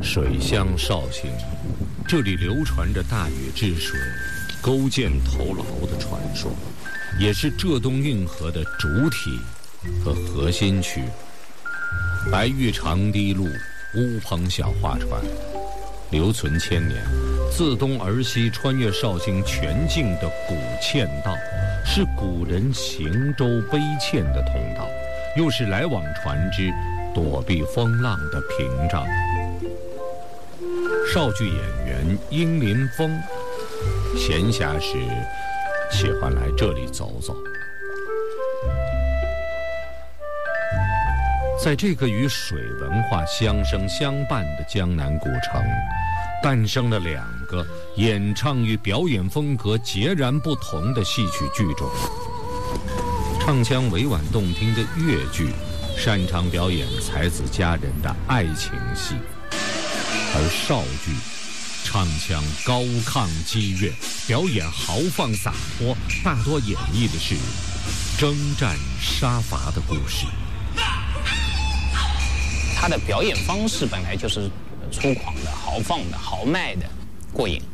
水乡绍兴，这里流传着大禹治水、勾践投牢的传说，也是浙东运河的主体和核心区。白玉长堤路、乌篷小划船，留存千年，自东而西穿越绍兴全境的古堑道，是古人行舟背堑的通道，又是来往船只躲避风浪的屏障。绍剧演员殷林峰闲暇时喜欢来这里走走。在这个与水文化相生相伴的江南古城，诞生了两个演唱与表演风格截然不同的戏曲剧种。唱腔委婉动听的粤剧，擅长表演才子佳人的爱情戏，而绍剧唱腔高亢激越，表演豪放洒脱，大多演绎的是征战杀伐的故事。 他的表演方式本来就是粗犷的、豪放的、豪迈的、过瘾。